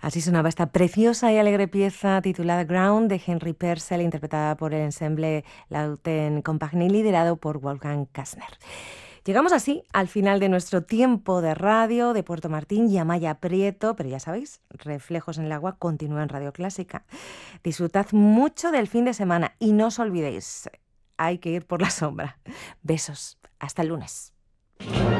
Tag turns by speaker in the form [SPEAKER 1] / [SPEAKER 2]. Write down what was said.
[SPEAKER 1] Así sonaba esta preciosa y alegre pieza titulada Ground de Henry Purcell, interpretada por el ensemble Lauten Compagnie, liderado por Wolfgang Kastner. Llegamos así al final de nuestro tiempo de radio de Puerto Martín y Amaya Prieto, pero ya sabéis, Reflejos en el Agua continúa en Radio Clásica. Disfrutad mucho del fin de semana y no os olvidéis, hay que ir por la sombra. Besos, hasta el lunes.